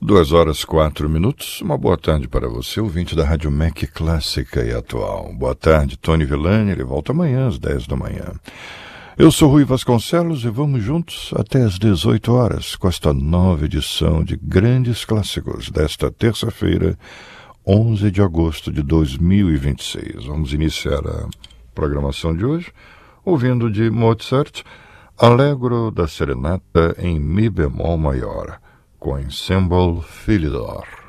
2 horas 4 minutos. Uma boa tarde para você, ouvinte da Rádio MEC Clássica e Atual. Boa tarde, Tony Villani. Ele volta amanhã às 10 da manhã. Eu sou Rui Vasconcelos e vamos juntos até às 18 horas com esta nova edição de Grandes Clássicos desta terça-feira, 11 de agosto de 2026. Vamos iniciar a programação de hoje ouvindo de Mozart Allegro da Serenata em Mi bemol maior, com Ensemble Philidor.